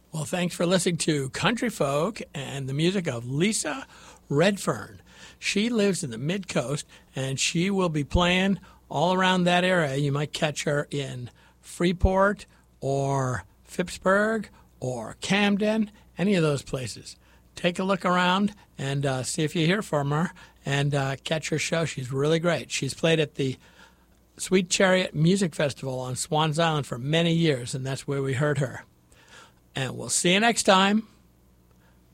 Well, thanks for listening to Country Folk and the music of Lisa Redfern. She lives in the Mid-Coast, and she will be playing all around that area. You might catch her in Freeport or Phippsburg or Camden, any of those places. Take a look around and see if you hear from her and catch her show. She's really great. She's played at the Sweet Chariot Music Festival on Swans Island for many years, and that's where we heard her. And we'll see you next time.